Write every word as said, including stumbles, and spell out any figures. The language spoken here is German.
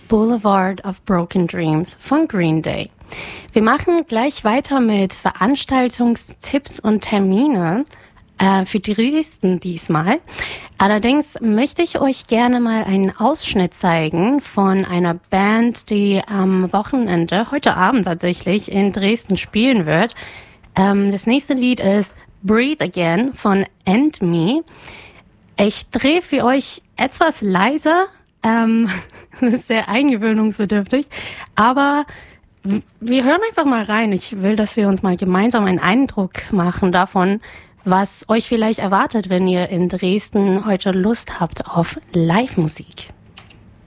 Boulevard of Broken Dreams von Green Day. Wir machen gleich weiter mit Veranstaltungstipps und Termine äh, für Dresden diesmal. Allerdings möchte ich euch gerne mal einen Ausschnitt zeigen von einer Band, die am Wochenende, heute Abend tatsächlich, in Dresden spielen wird. Ähm, das nächste Lied ist Breathe Again von End Me. Ich drehe für euch etwas leiser, ähm, das ist sehr eingewöhnungsbedürftig, aber w- wir hören einfach mal rein. Ich will, dass wir uns mal gemeinsam einen Eindruck machen davon, was euch vielleicht erwartet, wenn ihr in Dresden heute Lust habt auf Live-Musik.